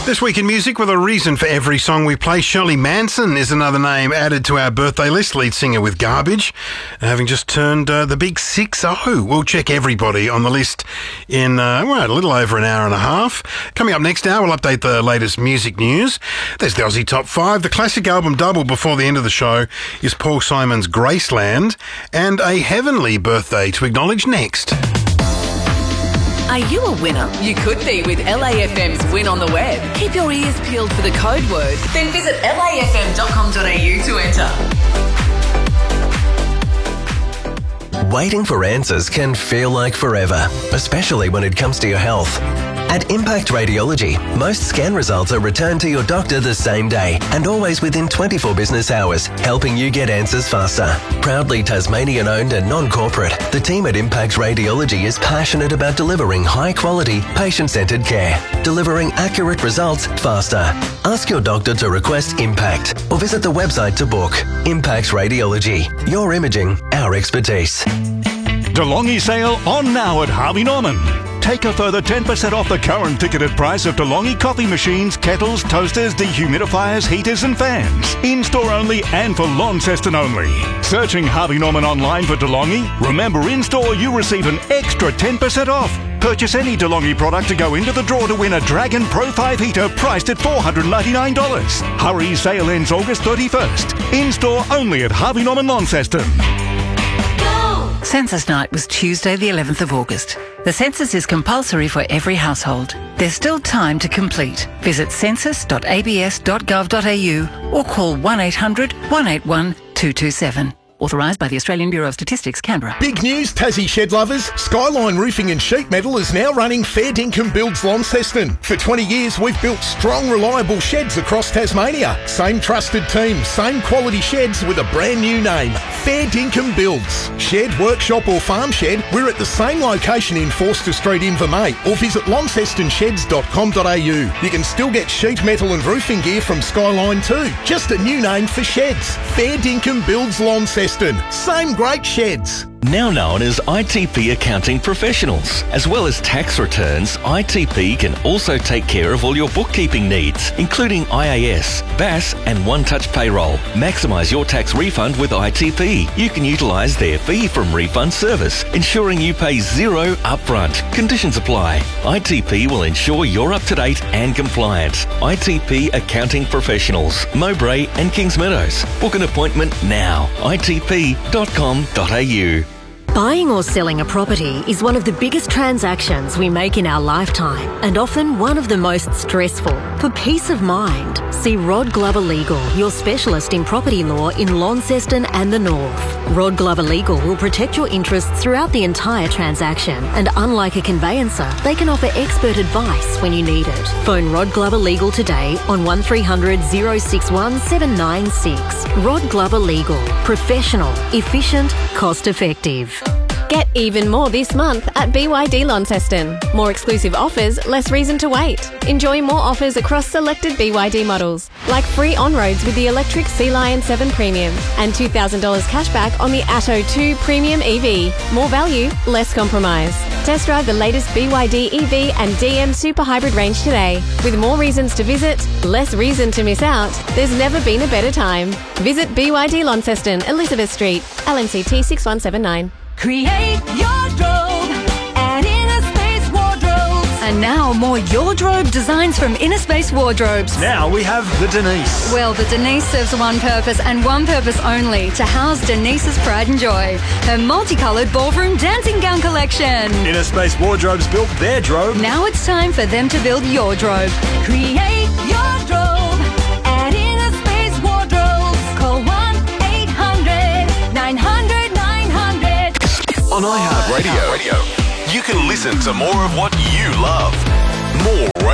This week in music, with a reason for every song we play, Shirley Manson is another name added to our birthday list, lead singer with Garbage, having just turned the big 6-0. We'll check everybody on the list in a little over an hour and a half. Coming up next hour, we'll update the latest music news. There's the Aussie Top 5. The classic album double before the end of the show is Paul Simon's Graceland, and a heavenly birthday to acknowledge next. Are you a winner? You could be with LAFM's Win on the Web. Keep your ears peeled for the code word. Then visit lafm.com.au to enter. Waiting for answers can feel like forever, especially when it comes to your health. At Impact Radiology, most scan results are returned to your doctor the same day and always within 24 business hours, helping you get answers faster. Proudly Tasmanian-owned and non-corporate, the team at Impact Radiology is passionate about delivering high-quality, patient-centred care, delivering accurate results faster. Ask your doctor to request Impact or visit the website to book. Impact Radiology, your imaging, our expertise. DeLonghi sale on now at Harvey Norman. Take a further 10% off the current ticketed price of DeLonghi coffee machines, kettles, toasters, dehumidifiers, heaters and fans. In-store only and for Launceston only. Searching Harvey Norman online for DeLonghi? Remember, in-store you receive an extra 10% off. Purchase any DeLonghi product to go into the draw to win a Dragon Pro 5 heater priced at $499. Hurry, sale ends August 31st. In-store only at Harvey Norman Launceston. Census night was Tuesday the 11th of August. The census is compulsory for every household. There's still time to complete. Visit census.abs.gov.au or call 1800 181 227. Authorised by the Australian Bureau of Statistics, Canberra. Big news, Tassie shed lovers. Skyline Roofing and Sheet Metal is now running Fair Dinkum Builds Launceston. For 20 years, we've built strong, reliable sheds across Tasmania. Same trusted team, same quality sheds with a brand new name. Fair Dinkum Builds. Shed, workshop or farm shed, we're at the same location in Forster Street, Invermay, or visit launcestonsheds.com.au. You can still get sheet metal and roofing gear from Skyline too. Just a new name for sheds. Fair Dinkum Builds Launceston. Same great sheds. Now known as ITP Accounting Professionals. As well as tax returns, ITP can also take care of all your bookkeeping needs, including IAS, BAS and One Touch Payroll. Maximise your tax refund with ITP. You can utilise their fee from refund service, ensuring you pay zero upfront. Conditions apply. ITP will ensure you're up to date and compliant. ITP Accounting Professionals, Mowbray and Kings Meadows. Book an appointment now. itp.com.au. Buying or selling a property is one of the biggest transactions we make in our lifetime and often one of the most stressful. For peace of mind, see Rod Glover Legal, your specialist in property law in Launceston and the North. Rod Glover Legal will protect your interests throughout the entire transaction, and unlike a conveyancer, they can offer expert advice when you need it. Phone Rod Glover Legal today on 1300 061 796. Rod Glover Legal. Professional, efficient, cost-effective. Get even more this month at BYD Launceston. More exclusive offers, less reason to wait. Enjoy more offers across selected BYD models, like free on-roads with the electric Sea Lion 7 Premium and $2,000 cashback on the Atto 2 Premium EV. More value, less compromise. Test drive the latest BYD EV and DM Super Hybrid range today. With more reasons to visit, less reason to miss out, there's never been a better time. Visit BYD Launceston, Elizabeth Street, LMCT 6179. Create your drobe at Inner Space Wardrobes. And now more Your Drobe designs from Inner Space Wardrobes. Now we have the Denise. Well, the Denise serves one purpose and one purpose only, to house Denise's pride and joy. Her multicoloured ballroom dancing gown collection. Inner Space Wardrobes built their drobe. Now it's time for them to build your drobe. Create your drobe at Inner Space Wardrobes. Call 1-800-900-900. On iHeartRadio, you can listen to more of what you love. More